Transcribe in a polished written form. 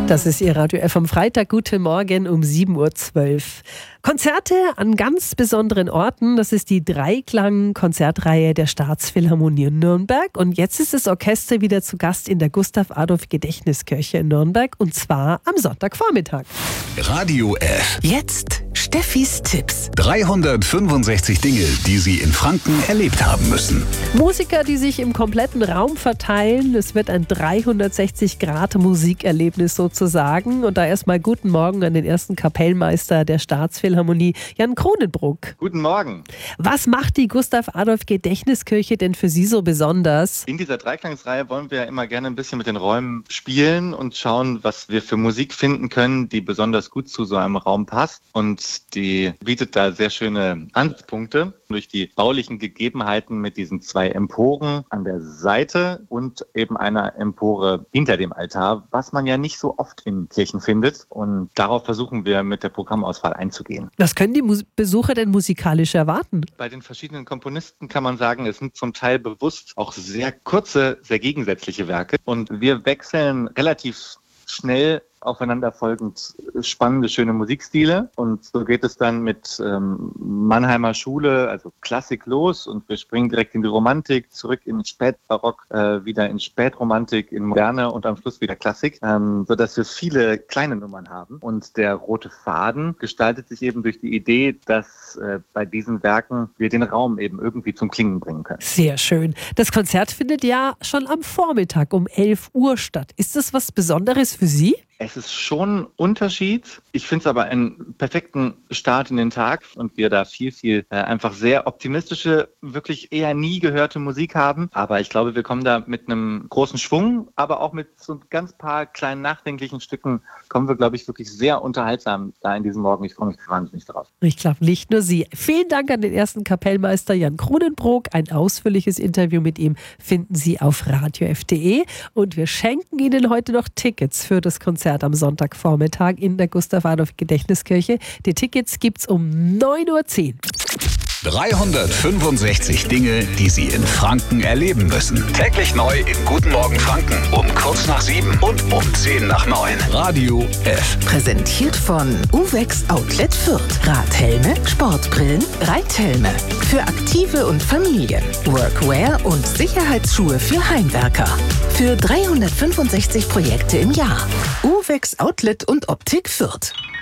Das ist Ihr Radio F am Freitag. Guten Morgen um 7.12 Uhr. Konzerte an ganz besonderen Orten. Das ist die Dreiklang-Konzertreihe der Staatsphilharmonie in Nürnberg. Und jetzt ist das Orchester wieder zu Gast in der Gustav-Adolf-Gedächtniskirche in Nürnberg. Und zwar am Sonntagvormittag. Radio F. Jetzt Steffis Tipps. 365 Dinge, die Sie in Franken erlebt haben müssen. Musiker, die sich im kompletten Raum verteilen. Es wird ein 360-Grad-Musikerlebnis sozusagen. Und da erstmal guten Morgen an den ersten Kapellmeister der Staatsphilharmonie, Jan Kronenbruck. Guten Morgen. Was macht die Gustav-Adolf-Gedächtniskirche denn für Sie so besonders? In dieser Dreiklangsreihe wollen wir ja immer gerne ein bisschen mit den Räumen spielen und schauen, was wir für Musik finden können, die besonders gut zu so einem Raum passt. Und die bietet da sehr schöne Ansatzpunkte durch die baulichen Gegebenheiten mit diesen zwei Emporen an der Seite und eben einer Empore hinter dem Altar, was man ja nicht so oft in Kirchen findet. Und darauf versuchen wir mit der Programmauswahl einzugehen. Was können die Besucher denn musikalisch erwarten? Bei den verschiedenen Komponisten kann man sagen, es sind zum Teil bewusst auch sehr kurze, sehr gegensätzliche Werke. Und wir wechseln relativ schnell aufeinanderfolgend spannende, schöne Musikstile. Und so geht es dann mit Mannheimer Schule, also Klassik los, und wir springen direkt in die Romantik, zurück in Spätbarock, wieder in Spätromantik, in Moderne und am Schluss wieder Klassik, sodass wir viele kleine Nummern haben. Und der rote Faden gestaltet sich eben durch die Idee, dass bei diesen Werken wir den Raum eben irgendwie zum Klingen bringen können. Sehr schön. Das Konzert findet ja schon am Vormittag um 11 Uhr statt. Ist das was Besonderes für Sie? Es ist schon ein Unterschied. Ich finde es aber einen perfekten Start in den Tag und wir da viel einfach sehr optimistische, wirklich eher nie gehörte Musik haben. Aber ich glaube, wir kommen da mit einem großen Schwung, aber auch mit so ganz paar kleinen nachdenklichen Stücken kommen wir, glaube ich, wirklich sehr unterhaltsam da in diesem Morgen. Ich freue mich wahnsinnig drauf. Ich glaube, nicht nur Sie. Vielen Dank an den ersten Kapellmeister Jan Kronenbruck. Ein ausführliches Interview mit ihm finden Sie auf radiof.de. Und wir schenken Ihnen heute noch Tickets für das Konzert am Sonntagvormittag in der Gustav-Adolf-Gedächtniskirche. Die Tickets gibt's um 9.10 Uhr. 365 Dinge, die Sie in Franken erleben müssen. Täglich neu in Guten Morgen Franken um kurz nach 7 und um 10 nach 9. Radio F. Präsentiert von Uvex Outlet Fürth. Radhelme, Sportbrillen, Reithelme. Für Aktive und Familien. Workwear und Sicherheitsschuhe für Heimwerker. Für 365 Projekte im Jahr. Uvex Outlet und Optik Fürth.